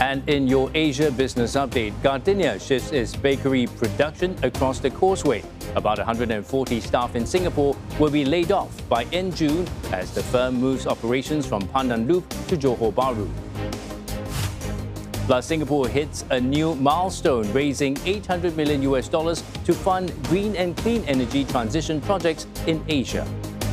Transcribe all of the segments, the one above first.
And in your Asia Business Update, Gardenia shifts its bakery production across the causeway. About 140 staff in Singapore will be laid off by end June as the firm moves operations from Pandan Loop to Johor Bahru. Plus, Singapore hits a new milestone, raising $800 million to fund green and clean energy transition projects in Asia.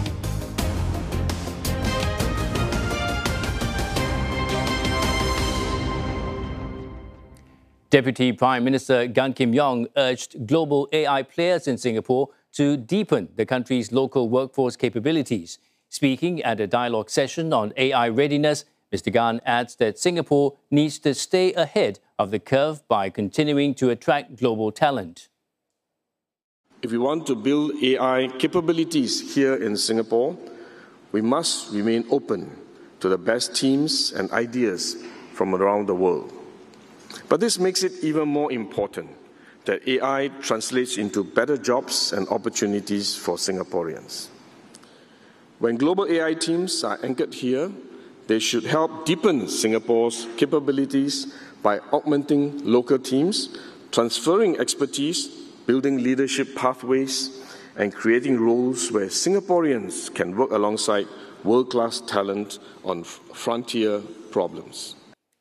Deputy Prime Minister Gan Kim Yong urged global AI players in Singapore to deepen the country's local workforce capabilities. Speaking at a dialogue session on AI readiness, Mr. Gan adds that Singapore needs to stay ahead of the curve by continuing to attract global talent. If we want to build AI capabilities here in Singapore, we must remain open to the best teams and ideas from around the world. But this makes it even more important that AI translates into better jobs and opportunities for Singaporeans. When global AI teams are anchored here, they should help deepen Singapore's capabilities by augmenting local teams, transferring expertise, building leadership pathways, and creating roles where Singaporeans can work alongside world-class talent on frontier problems.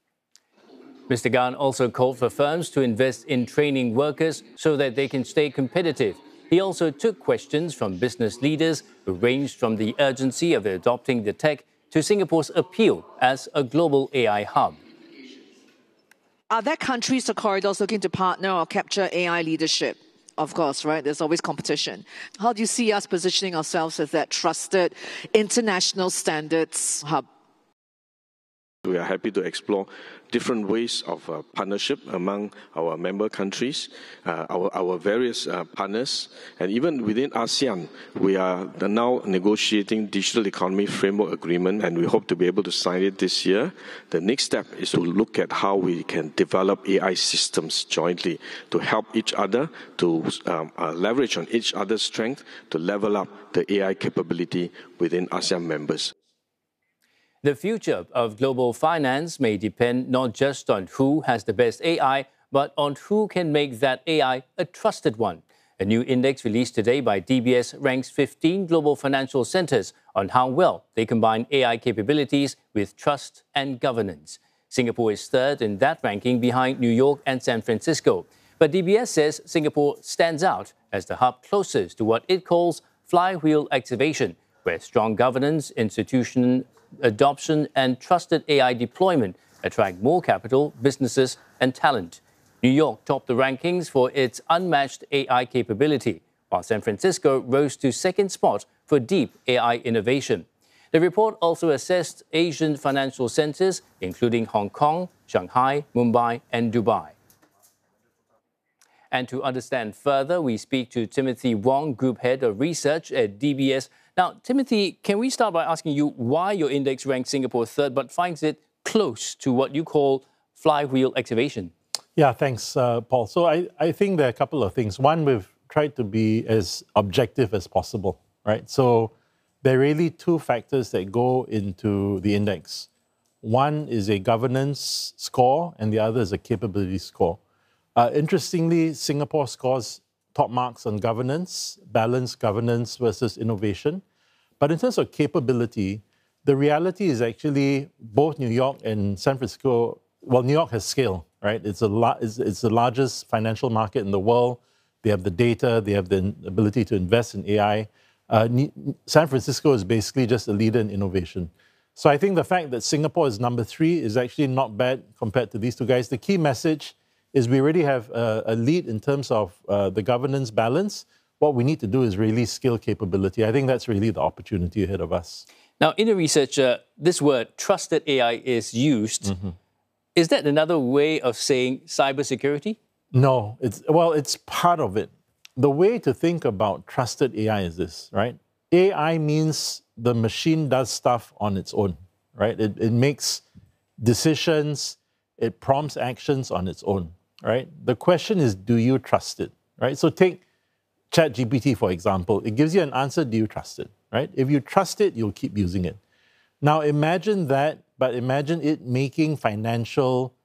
Mr. Gan also called for firms to invest in training workers so that they can stay competitive. He also took questions from business leaders who ranged from the urgency of adopting the tech to Singapore's appeal as a global AI hub. Are there countries or corridors looking to partner or capture AI leadership? Of course, right? There's always competition. How do you see us positioning ourselves as that trusted international standards hub? We are happy to explore different ways of partnership among our member countries, our various partners, and even within ASEAN, we are now negotiating digital economy framework agreement, and we hope to be able to sign it this year. The next step is to look at how we can develop AI systems jointly to help each other, to leverage on each other's strength, to level up the AI capability within ASEAN members. The future of global finance may depend not just on who has the best AI, but on who can make that AI a trusted one. A new index released today by DBS ranks 15 global financial centers on how well they combine AI capabilities with trust and governance. Singapore is third in that ranking behind New York and San Francisco. But DBS says Singapore stands out as the hub closest to what it calls flywheel activation, where strong governance, institution adoption and trusted AI deployment attract more capital, businesses and talent. New York topped the rankings for its unmatched AI capability, while San Francisco rose to second spot for deep AI innovation. The report also assessed Asian financial centers, including Hong Kong, Shanghai, Mumbai and Dubai. And to understand further, we speak to Timothy Wong, Group Head of Research at DBS. Now, Timothy, can we start by asking you why your index ranks Singapore third but finds it close to what you call flywheel activation? Yeah, thanks, Paul. So I think there are a couple of things. One, we've tried to be as objective as possible, right? So there are really two factors that go into the index. One is a governance score and the other is a capability score. Interestingly, Singapore scores top marks on governance, balanced governance versus innovation. But in terms of capability, the reality is actually both New York and San Francisco, well, New York has scale, right? It's the largest financial market in the world. They have the data, they have the ability to invest in AI. San Francisco is basically just a leader in innovation. So I think the fact that Singapore is number 3 is actually not bad compared to these two guys. The key message is we already have a lead in terms of the governance balance. What we need to do is really scale capability. I think that's really the opportunity ahead of us. Now, in the research, this word trusted AI is used. Mm-hmm. Is that another way of saying cybersecurity? No, it's part of it. The way to think about trusted AI is this, right? AI means the machine does stuff on its own, right? It makes decisions, it prompts actions on its own, right? The question is, do you trust it, right? So take ChatGPT, for example. It gives you an answer, do you trust it, right? If you trust it, you'll keep using it. Now imagine that, but imagine it making financial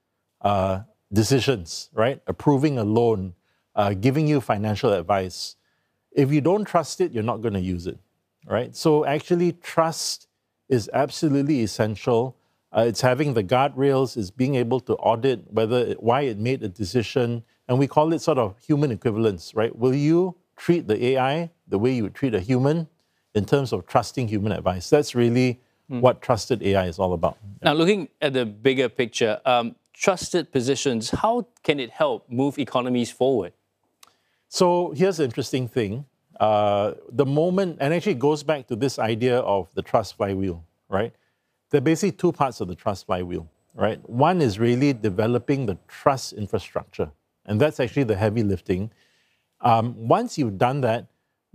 decisions, right? Approving a loan, giving you financial advice. If you don't trust it, you're not going to use it, right? So actually, trust is absolutely essential. It's having the guardrails, it's being able to audit why it made a decision, and we call it sort of human equivalence, right? Will you treat the AI the way you would treat a human in terms of trusting human advice? That's really what trusted AI is all about. Now, looking at the bigger picture, trusted positions, how can it help move economies forward? So here's the interesting thing. The moment, and actually it goes back to this idea of the trust flywheel, right? There are basically two parts of the trust flywheel, right? One is really developing the trust infrastructure, and that's actually the heavy lifting. Once you've done that,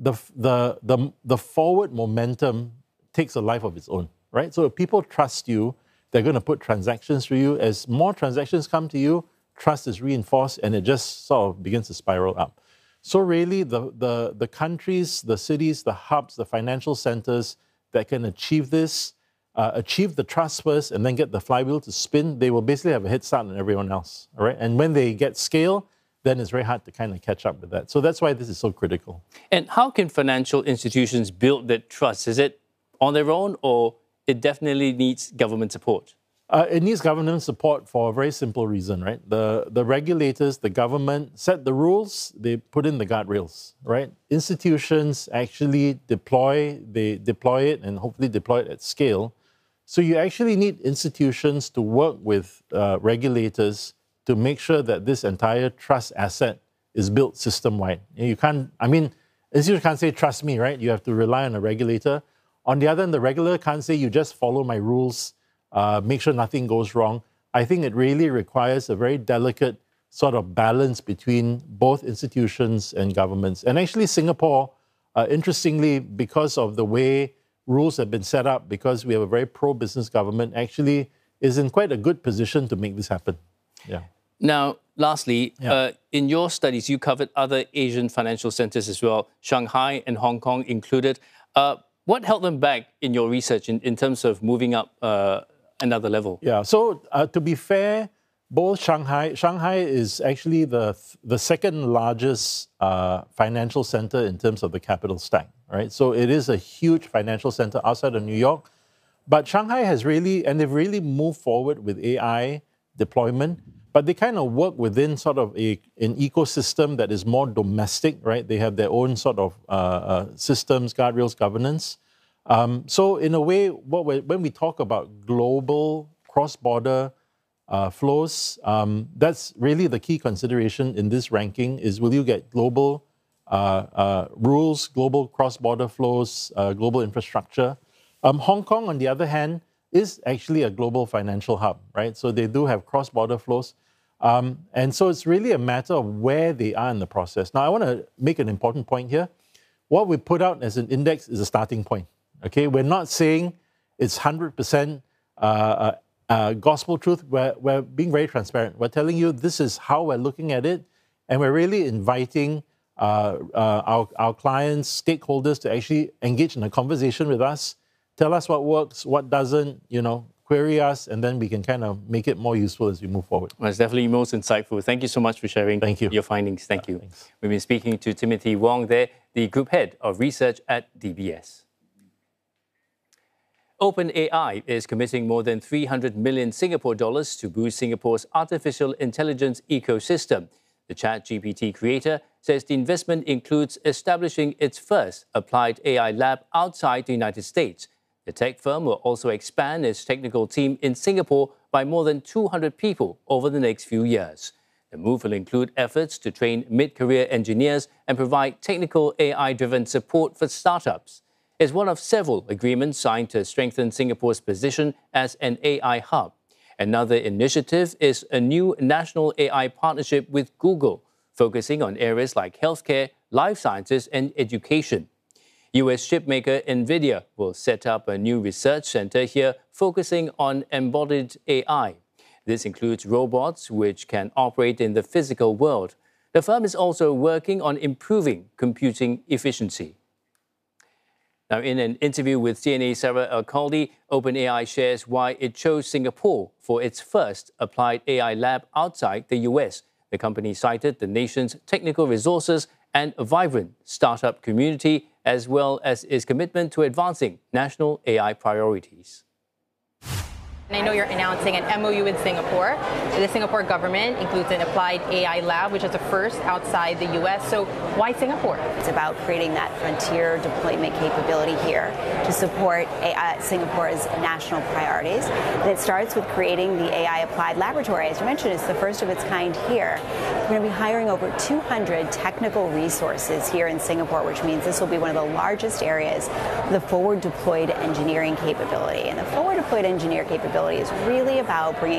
the forward momentum takes a life of its own, right? So if people trust you, they're going to put transactions through you. As more transactions come to you, trust is reinforced, and it just sort of begins to spiral up. So really, the countries, the cities, the hubs, the financial centers that can achieve this, achieve the trust first, and then get the flywheel to spin, they will basically have a head start on everyone else, all right? And when they get scale, then it's very hard to kind of catch up with that. So that's why this is so critical. And how can financial institutions build that trust? Is it on their own, or it definitely needs government support? It needs government support for a very simple reason, right? The regulators, the government set the rules, they put in the guardrails, right? Institutions actually deploy it and hopefully deploy it at scale. So you actually need institutions to work with regulators to make sure that this entire trust asset is built system-wide. You can't, institutions can't say, trust me, right? You have to rely on a regulator. On the other hand, the regulator can't say, you just follow my rules, make sure nothing goes wrong. I think it really requires a very delicate sort of balance between both institutions and governments. And actually Singapore, interestingly, because of the way rules have been set up, because we have a very pro-business government, actually is in quite a good position to make this happen. Yeah. Now, lastly, in your studies, you covered other Asian financial centers as well, Shanghai and Hong Kong included. What held them back in your research in terms of moving up another level? Yeah, so to be fair, both Shanghai is actually the second largest financial center in terms of the capital stack, right? So it is a huge financial center outside of New York. But Shanghai has really, and they've really moved forward with AI deployment, but they kind of work within sort of an ecosystem that is more domestic, right? They have their own sort of systems, guardrails, governance. So in a way, when we talk about global cross-border flows, that's really the key consideration in this ranking is, will you get global rules, global cross-border flows, global infrastructure? Hong Kong, on the other hand, is actually a global financial hub, right? So they do have cross-border flows. And so it's really a matter of where they are in the process. Now, I want to make an important point here. What we put out as an index is a starting point, okay? We're not saying it's 100% gospel truth. We're being very transparent. We're telling you this is how we're looking at it, and we're really inviting our clients, stakeholders to actually engage in a conversation with us, tell us what works, what doesn't, query us, and then we can kind of make it more useful as we move forward. Well, it's definitely most insightful. Thank you so much for sharing your findings. Thank you. Thanks. We've been speaking to Timothy Wong there, the Group Head of Research at DBS. OpenAI is committing more than 300 million Singapore dollars to boost Singapore's artificial intelligence ecosystem. The ChatGPT creator says the investment includes establishing its first applied AI lab outside the United States. The tech firm will also expand its technical team in Singapore by more than 200 people over the next few years. The move will include efforts to train mid-career engineers and provide technical AI-driven support for startups. It's one of several agreements signed to strengthen Singapore's position as an AI hub. Another initiative is a new national AI partnership with Google, focusing on areas like healthcare, life sciences, and education. US chipmaker NVIDIA will set up a new research center here focusing on embodied AI. This includes robots which can operate in the physical world. The firm is also working on improving computing efficiency. Now, in an interview with CNA Sarah Alcaldi, OpenAI shares why it chose Singapore for its first applied AI lab outside the US. The company cited the nation's technical resources and a vibrant startup community, as well as its commitment to advancing national AI priorities. And I know you're announcing an MOU with Singapore. The Singapore government includes an applied AI lab, which is the first outside the U.S. So why Singapore? It's about creating that frontier deployment capability here to support Singapore's national priorities. And it starts with creating the AI Applied Laboratory. As you mentioned, it's the first of its kind here. We're going to be hiring over 200 technical resources here in Singapore, which means this will be one of the largest areas of the forward deployed engineering capability. And the forward deployed engineer capability is really about bringing